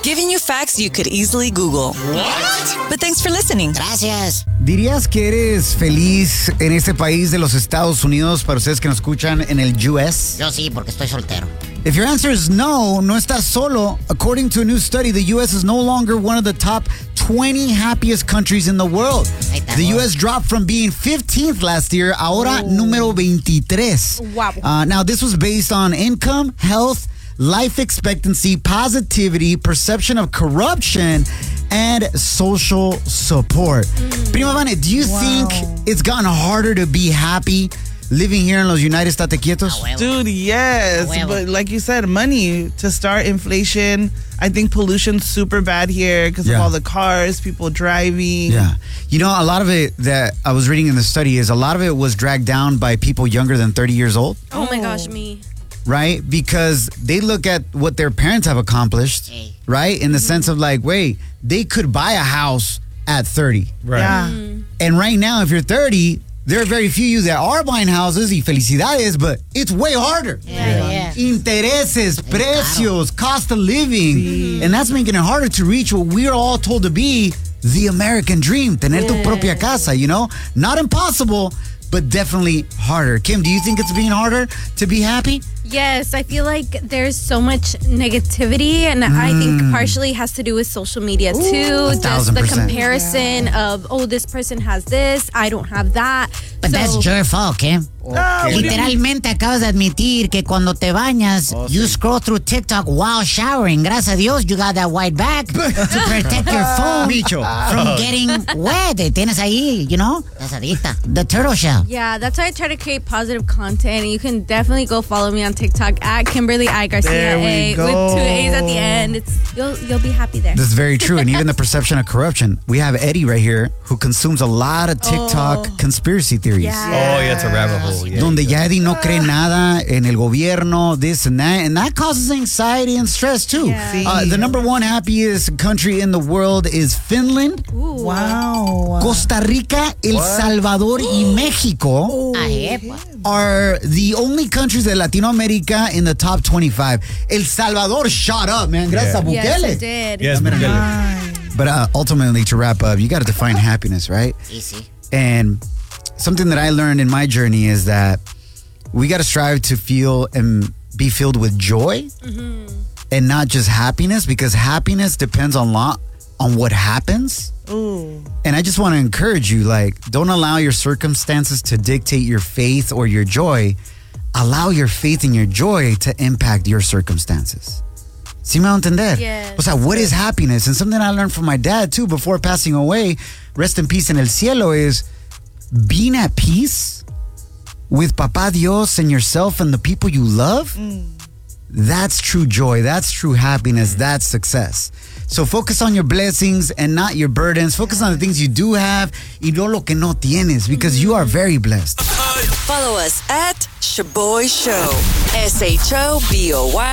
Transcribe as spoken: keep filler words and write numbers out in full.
Giving you facts you could easily Google. What? But thanks for listening. Gracias. ¿Dirías que eres feliz en este país de los Estados Unidos para ustedes que nos escuchan en el U S? Yo sí, porque estoy soltero. If your answer is no, no estás solo. According to a new study, the U S is no longer one of the top twenty happiest countries in the world. The U S dropped from being fifteenth last year, ahora oh. número veintitrés. Wow. Uh, now, this was based on income, health, life expectancy, positivity, perception of corruption, and social support. Mm. Prima Vane, do you wow. think it's gotten harder to be happy living here in los United States Quietos? Dude, yes. But like you said, money to start inflation. I think pollution's super bad here because yeah. of all the cars, people driving. Yeah. You know, a lot of it that I was reading in the study is a lot of it was dragged down by people younger than thirty years old. Oh, my gosh, me. Right? Because they look at what their parents have accomplished, hey. right? In the mm-hmm. sense of like, wait, they could buy a house at thirty. Right. Yeah. Mm-hmm. And right now, if you're thirty, there are very few of you that are buying houses, y felicidades, but it's way harder. Yeah, yeah. Intereses, precios, cost of living. Sí. And that's making it harder to reach what we're all told to be the American dream. Tener yeah. tu propia casa, you know? Not impossible, but definitely harder. Kim, do you think it's being harder to be happy? Yes, I feel like there's so much negativity, and mm. I think partially has to do with social media too. Ooh, Just the percent. comparison yeah. of, oh, this person has this, I don't have that. But so, that's your fault, Kim. Okay. Literalmente acabas de admitir que cuando te bañas, oh, you sí. scroll through TikTok while showering. Gracias a Dios, you got that white bag to protect your phone Micho. from getting wet. Tienes ahí, you know, asadita. The turtle shell. Yeah, that's why I try to create positive content. You can definitely go follow me on TikTok at Kimberly I Garcia there we A go. with two A's at the end. It's you'll you'll be happy there. That's very true. And even the perception of corruption. We have Eddie right here who consumes a lot of TikTok oh. conspiracy theories. Yeah. Oh, yeah, it's a rabbit hole. Yeah, Donde ya Eddie no cree nada en el gobierno, this and that. And that causes anxiety and stress too. Yeah. Uh, the number one happiest country in the world is Finland. Ooh. Wow. Costa Rica, El what? Salvador, y Mexico are the only countries in Latino America in the top twenty-five. El Salvador shot up, man. Gracias yeah. a Bukele. Yes, it did. Yes, Bukele. But uh, ultimately, to wrap up, you got to define happiness, right? Easy. And something that I learned in my journey is that we got to strive to feel and be filled with joy mm-hmm. and not just happiness, because happiness depends on lot on what happens. Ooh. And I just want to encourage you, like, don't allow your circumstances to dictate your faith or your joy. Allow your faith and your joy to impact your circumstances. ¿Sí me va a entender? Yes. O sea, what is happiness? And something I learned from my dad, too, before passing away, rest in peace en el cielo, is being at peace with Papa Dios and yourself and the people you love. Mm. That's true joy. That's true happiness. That's success. So focus on your blessings and not your burdens. Focus on the things you do have y no lo que no tienes, because you are very blessed. Follow us at Shaboy Show. S H O B O Y